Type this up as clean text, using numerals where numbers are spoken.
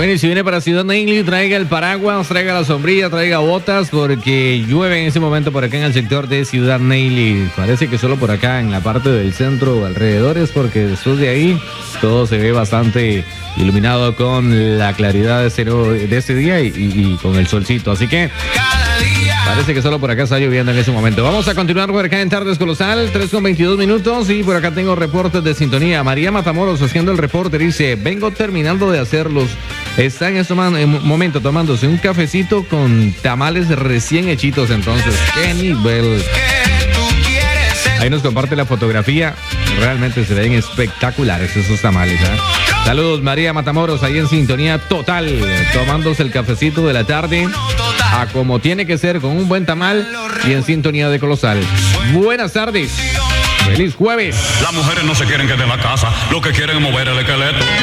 Bueno, y si viene para Ciudad Neyli, traiga el paraguas, traiga la sombrilla, traiga botas, porque llueve en ese momento por acá en el sector de Ciudad Neyli. Parece que solo por acá en la parte del centro o alrededores, porque después de ahí todo se ve bastante iluminado con la claridad de este día y con el solcito. Así que parece que solo por acá está lloviendo en ese momento. Vamos a continuar por acá en Tardes Colosal, 3:22 minutos. Y por acá tengo reportes de sintonía. María Matamoros haciendo el reporte dice: vengo terminando de hacerlos. Está en este momento tomándose un cafecito con tamales recién hechitos. Entonces, qué nivel. Ahí nos comparte la fotografía. Realmente se ven espectaculares esos tamales, ¿eh? Saludos, María Matamoros, ahí en sintonía total, tomándose el cafecito de la tarde a como tiene que ser, con un buen tamal y en sintonía de Colosal. Buenas tardes. Feliz jueves. Las mujeres no se quieren quedar en la casa, lo que quieren es mover el esqueleto.